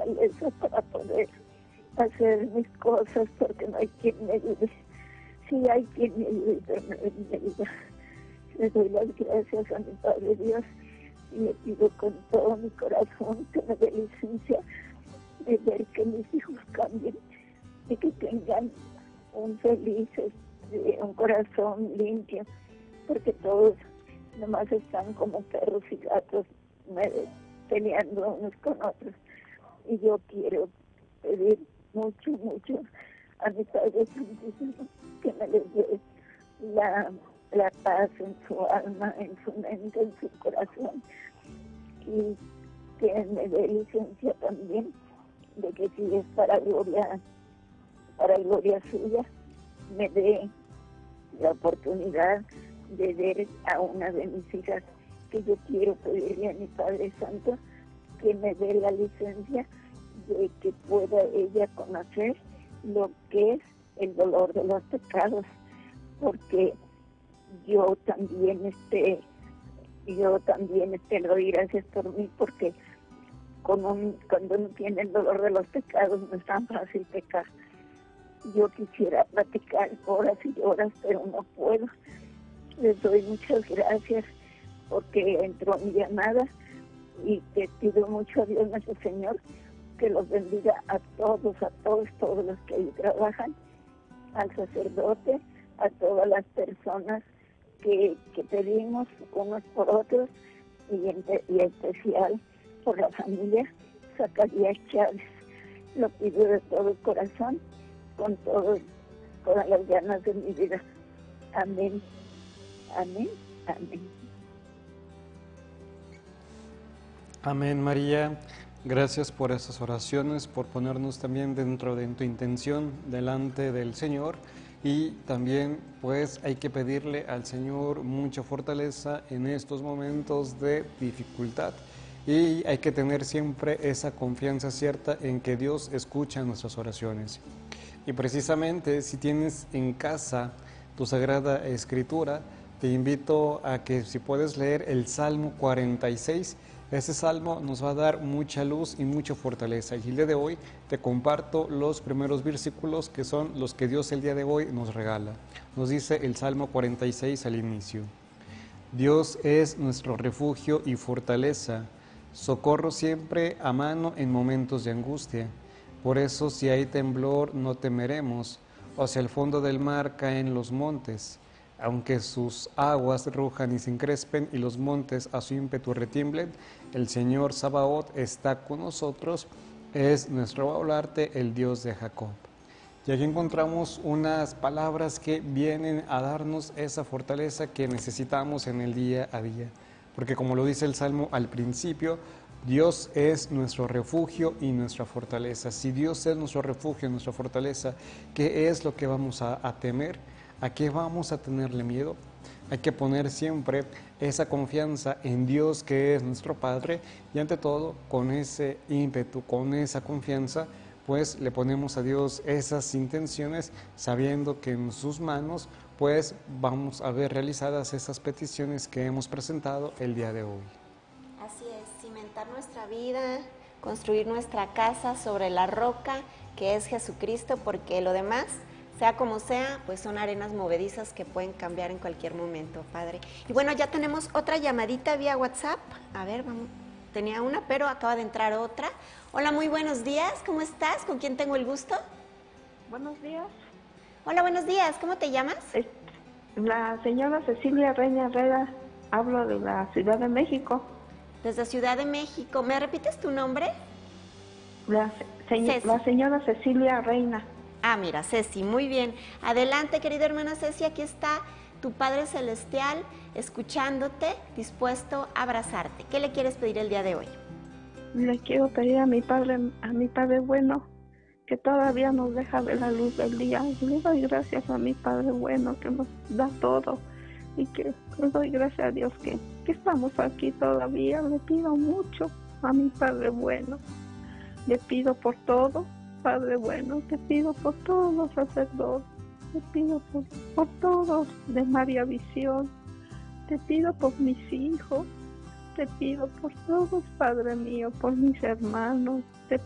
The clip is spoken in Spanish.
fortaleza para poder hacer mis cosas, porque no hay quien me ayude. Sí hay quien me ayude, pero no hay quien me ayude. Le doy las gracias a mi Padre Dios y le pido con todo mi corazón que me dé licencia de ver que mis hijos cambien y que tengan un feliz, un corazón limpio, porque todos nomás están como perros y gatos peleando unos con otros. Y yo quiero pedir mucho, mucho a mi Padre Santísimo que me les dé la paz en su alma, en su mente, en su corazón, y que me dé licencia también de que si es para gloria suya, me dé la oportunidad de ver a una de mis hijas, que yo quiero pedirle a mi Padre Santo que me dé la licencia de que pueda ella conocer lo que es el dolor de los pecados, porque yo también le doy gracias por mí, porque cuando uno tiene el dolor de los pecados no es tan fácil pecar. Yo quisiera platicar horas y horas, pero no puedo. Les doy muchas gracias porque entró mi llamada y te pido mucho a Dios nuestro Señor que los bendiga a todos los que ahí trabajan, al sacerdote, a todas las personas que pedimos unos por otros, y especial por la familia Zacarías Chávez. Lo pido de todo el corazón, con todas las ganas de mi vida. Amén, amén, amén. Amén, María. Gracias por esas oraciones, por ponernos también dentro de tu intención delante del Señor. Y también pues hay que pedirle al Señor mucha fortaleza en estos momentos de dificultad. Y hay que tener siempre esa confianza cierta en que Dios escucha nuestras oraciones. Y precisamente si tienes en casa tu Sagrada Escritura, te invito a que si puedes leer el Salmo 46, ese salmo nos va a dar mucha luz y mucha fortaleza. Y el día de hoy te comparto los primeros versículos que son los que Dios el día de hoy nos regala. Nos dice el Salmo 46 al inicio: Dios es nuestro refugio y fortaleza, socorro siempre a mano en momentos de angustia. Por eso si hay temblor no temeremos, o si al fondo del mar caen los montes. Aunque sus aguas rujan y se encrespen y los montes a su ímpetu retiemblen, el Señor Sabaoth está con nosotros, es nuestro baluarte, el Dios de Jacob. Y aquí encontramos unas palabras que vienen a darnos esa fortaleza que necesitamos en el día a día. Porque como lo dice el Salmo al principio, Dios es nuestro refugio y nuestra fortaleza. Si Dios es nuestro refugio y nuestra fortaleza, ¿qué es lo que vamos a temer? ¿A qué vamos a tenerle miedo? Hay que poner siempre esa confianza en Dios, que es nuestro Padre, y ante todo, con ese ímpetu, con esa confianza, pues le ponemos a Dios esas intenciones, sabiendo que en sus manos, pues vamos a ver realizadas esas peticiones que hemos presentado el día de hoy. Así es, cimentar nuestra vida, construir nuestra casa sobre la roca que es Jesucristo, porque lo demás, sea como sea, pues son arenas movedizas que pueden cambiar en cualquier momento, Padre. Y bueno, ya tenemos otra llamadita vía WhatsApp. A ver, vamos. Tenía una, pero acaba de entrar otra. Hola, muy buenos días. ¿Cómo estás? ¿Con quién tengo el gusto? Buenos días. Hola, buenos días. ¿Cómo te llamas? La señora Cecilia Reina Herrera. Hablo de la Ciudad de México. Desde Ciudad de México. ¿Me repites tu nombre? La señora Cecilia Reina. Ah, mira, Ceci, muy bien. Adelante, querida hermana Ceci, aquí está tu Padre Celestial escuchándote, dispuesto a abrazarte. ¿Qué le quieres pedir el día de hoy? Le quiero pedir a mi Padre bueno, que todavía nos deja ver la luz del día. Y le doy gracias a mi Padre bueno, que nos da todo. Y que le doy gracias a Dios que estamos aquí todavía. Le pido mucho a mi Padre bueno. Le pido por todo. Padre bueno, te pido por todos los sacerdotes, te pido por todos de María Visión, te pido por mis hijos, te pido por todos, Padre mío, por mis hermanos,